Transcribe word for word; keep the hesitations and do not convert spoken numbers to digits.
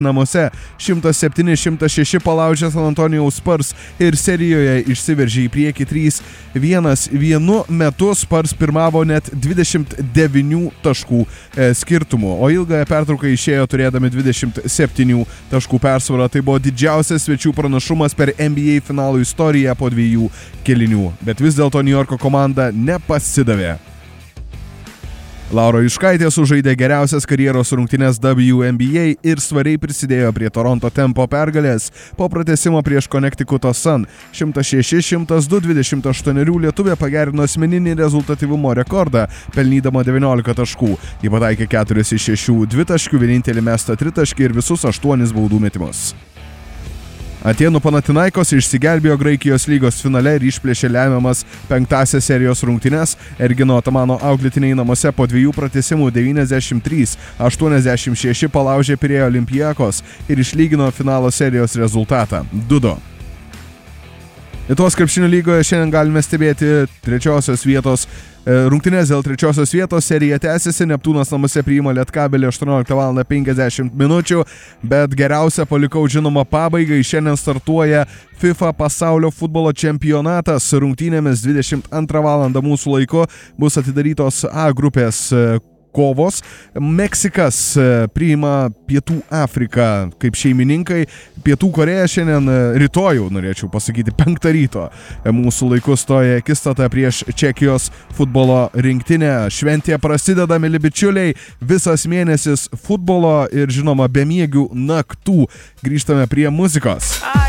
namuose šimtas septyni šimtas šeši palaužė San Antonijaus Spurs ir serijoje išsiveržė į priekį trys vienas. Vienu metu Spurs pirmavo net dvidešimt devynių taškų skirtumu, o ilgąją pertrauką išėjo turėdami dvidešimt septynių taškų persvarą. Tai buvo didžiausias svečių pranašumas per N B A finalų istoriją po dviejų kėlinių, bet vis dėlto Niujorko komanda nepasidavė. Laura Juškaitė sužaidė geriausias karjeros rungtynes W N B A ir svariai prisidėjo prie Toronto Tempo pergalės po pratęsimo prieš Connecticuto Sun. šimtas šeši šimtas du dvidešimt aštuonerių lietuvė pagerino asmeninį rezultatyvumo rekordą, pelnydama devyniolika taškų. Ji pataikė keturis iš šešių dvitaškių, vienintelį mestą tritaškį ir visus aštuonis baudų metimus. Atėnų Panathinaikos išsigelbėjo Graikijos lygos finale ir išplėšė lemiamas penktąsias serijos rungtynes. Ergino Atamano auklėtiniai namuose po dviejų pratęsimų devyniasdešimt trys aštuoniasdešimt šeši palaužė Pirėjo Olympiakos ir išlygino finalo serijos rezultatą du du. Lietuvos krepšinio lygoje šiandien galime stebėti trečiosios vietos rungtynės dėl trečiosios vietos. Serija tęsiasi, Neptūnas namuose priima Lietkabelį aštuonioliktą valandą penkiasdešimt minučių, bet geriausia palikau žinoma pabaigai. Šiandien startuoja FIFA pasaulio futbolo čempionatas. Rungtynėmis dvidešimt antrą valandą mūsų laiku bus atidarytos A grupės kovos. Meksikas priima Pietų Afriką kaip šeimininkai. Pietų Korėja šiandien rytojų, norėčiau pasakyti, penktą ryto. Mūsų laiku stoja akistata prieš Čekijos futbolo rinktinę. Šventė prasideda, mili bičiuliai. Visas mėnesis futbolo ir žinoma bemiegių naktų. Grįžtame prie muzikos.